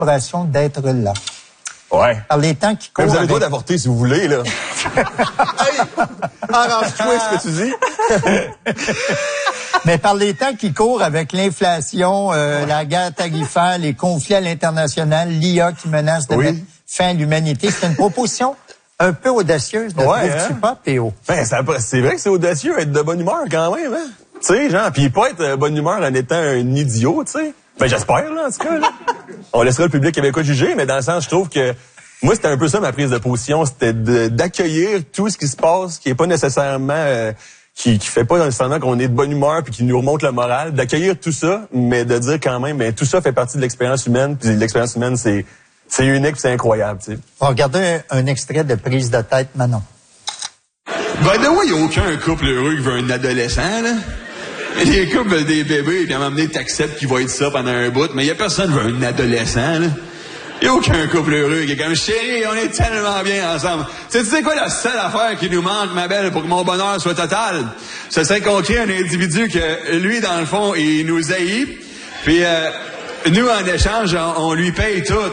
célébration d'être là. Ouais. Par les temps qui courent. Vous avez le droit d'avorter si vous voulez, là. Hey! Arrange-toi ce que tu dis. Mais par les temps qui courent avec l'inflation, la guerre tarifaire, les conflits à l'international, l'IA qui menace de mettre fin à l'humanité, c'est une proposition un peu audacieuse, ne trouves-tu pas, P.O.? Ben, c'est vrai que c'est audacieux être de bonne humeur quand même, hein? Tu sais, genre, puis pas être de bonne humeur en étant un idiot, tu sais. Ben, j'espère, là, en tout cas, là. On laissera le public québécois juger, mais dans le sens, je trouve que moi, c'était un peu ça ma prise de position, c'était d'accueillir tout ce qui se passe, qui est pas nécessairement, qui fait pas nécessairement qu'on est de bonne humeur puis qui nous remonte le moral, d'accueillir tout ça, mais de dire quand même, mais tout ça fait partie de l'expérience humaine, puis l'expérience humaine, c'est unique, c'est incroyable, tu sais. On va regarder un extrait de prise de tête, Manon. Ben, de moi, il n'y a aucun couple heureux qui veut un adolescent, là. Les couples veulent des bébés, puis à un moment donné, t'acceptes qu'il va être ça pendant un bout, mais il n'y a personne qui veut un adolescent, là. Il n'y a aucun couple heureux qui est comme, chérie, on est tellement bien ensemble. Tu sais quoi la seule affaire qui nous manque, ma belle, pour que mon bonheur soit total? Ce serait qu'on crée un individu que, lui, dans le fond, il nous haït, puis nous, en échange, on lui paye tout.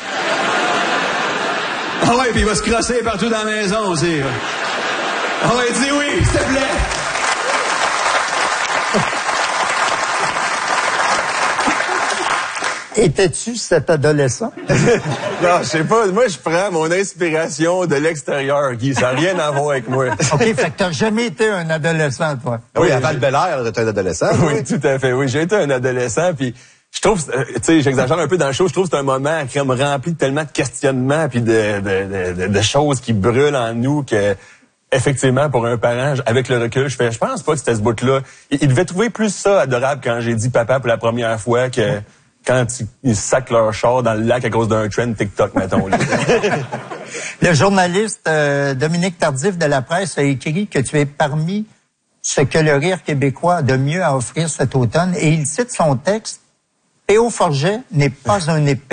Ah ouais, puis il va se crosser partout dans la maison aussi. Ah ouais, dis oui, s'il te plaît. Étais-tu cet adolescent? Non, je sais pas. Moi, je prends mon inspiration de l'extérieur, Guy. Ça n'a rien à voir avec moi. OK, fait que t'as jamais été un adolescent, toi. Oui, à Val-Bélair, t'es un adolescent. Oui, tout à fait. Oui, j'ai été un adolescent, puis je trouve, tu sais, j'exagère un peu dans le show, je trouve que c'est un moment qui me remplit de tellement de questionnements puis de choses qui brûlent en nous que, effectivement, pour un parent, avec le recul, je pense pas que c'était ce bout-là. Il devait trouver plus ça adorable quand j'ai dit papa pour la première fois que quand ils sacent leur char dans le lac à cause d'un trend TikTok, mettons. Le journaliste Dominique Tardif de La Presse a écrit que tu es parmi ce que le rire québécois a de mieux à offrir cet automne et il cite son texte. P.O. Forget n'est pas un épais.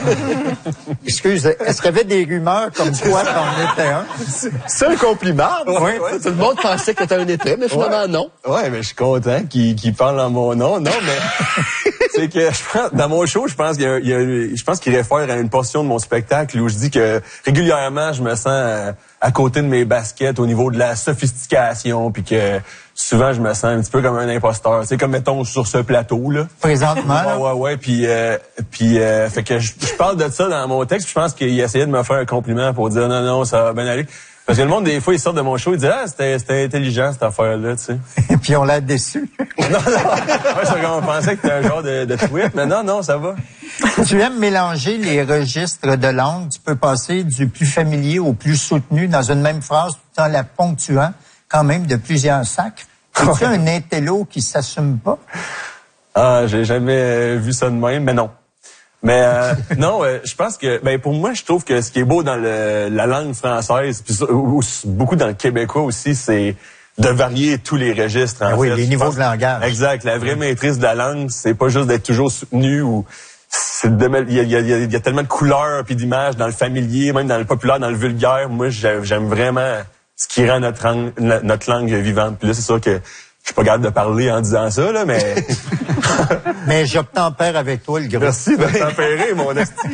Excuse, est-ce qu'il y avait des rumeurs comme quoi t'en étais un? C'est un compliment. Oui. Tout le monde pensait que t'étais un épais, mais finalement, non. Ouais, mais je suis content qu'il parle en mon nom. Non, mais c'est que je pense, dans mon show, je pense qu'il réfère à une portion de mon spectacle où je dis que régulièrement, je me sens à côté de mes baskets au niveau de la sophistication, puis que souvent, je me sens un petit peu comme un imposteur. C'est comme, mettons, sur ce plateau, là. Présentement. Ouais. Puis fait que je parle de ça dans mon texte, puis je pense qu'il essayait de me faire un compliment pour dire non, ça va bien aller. Parce que le monde, des fois, ils sortent de mon show, ils disent « Ah, c'était intelligent, cette affaire-là, tu sais. » Et puis on l'a déçu. Non. Ouais, c'est comme on pensait que c'était un genre de tweet, mais non, ça va. Tu aimes mélanger les registres de langue. Tu peux passer du plus familier au plus soutenu dans une même phrase tout en la ponctuant quand même de plusieurs sacres. Es-tu un intello qui s'assume pas? Ah, j'ai jamais vu ça de même, mais non. Mais non, je pense que pour moi, je trouve que ce qui est beau dans la langue française, puis beaucoup dans le québécois aussi, c'est de varier tous les registres. Oui, les niveaux de langage. Exact. La vraie maîtrise de la langue, c'est pas juste d'être toujours soutenu ou il y a tellement de couleurs puis d'images dans le familier, même dans le populaire, dans le vulgaire. Moi, j'aime vraiment ce qui rend notre langue vivante. Puis là, c'est sûr que je suis pas capable de parler en disant ça, là, mais... Mais j'obtempère avec toi, le gros. Merci de tempérer, mon esti.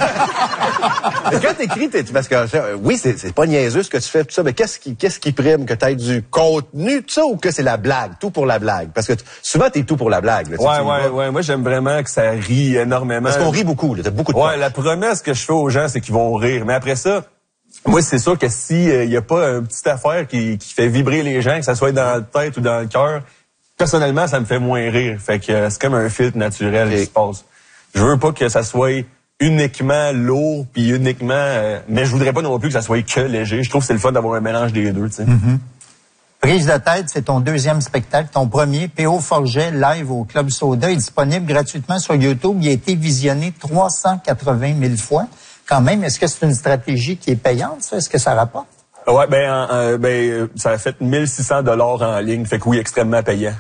Mais quand t'écris, parce que, oui, c'est pas niaiseux ce que tu fais, tout ça, mais qu'est-ce qui prime? Que t'aies du contenu, tout ça, ou que c'est la blague? Tout pour la blague? Parce que souvent, t'es tout pour la blague. Là, ouais. Moi, j'aime vraiment que ça rie énormément. Parce qu'on rit beaucoup, là. T'as beaucoup de Ouais, la promesse que je fais aux gens, c'est qu'ils vont rire. Mais après ça, moi, c'est sûr que si y a pas une petite affaire qui fait vibrer les gens, que ça soit dans la tête ou dans le cœur, personnellement, ça me fait moins rire. Fait que c'est comme un filtre naturel qui se passe. Je veux pas que ça soit uniquement lourd puis uniquement... mais je voudrais pas non plus que ça soit que léger. Je trouve que c'est le fun d'avoir un mélange des deux, tu sais. Mm-hmm. Prise de tête, c'est ton deuxième spectacle, ton premier. P.O. Forget, live au Club Soda, est disponible gratuitement sur YouTube. Il a été visionné 380 000 fois. Quand même, est-ce que c'est une stratégie qui est payante, ça? Est-ce que ça rapporte? Ouais, ça a fait 1600 $ en ligne, fait que oui, extrêmement payant.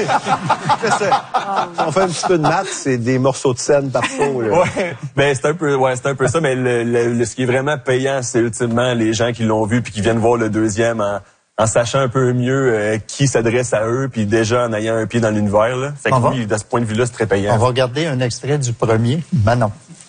On fait un petit peu de maths, c'est des morceaux de scène partout. Là. Ouais, c'est un peu ça, mais ce qui est vraiment payant, c'est ultimement les gens qui l'ont vu puis qui viennent voir le deuxième en sachant un peu mieux qui s'adresse à eux, puis déjà en ayant un pied dans l'univers. Là. Fait que oui, de ce point de vue-là, c'est très payant. On va regarder un extrait du premier, Manon.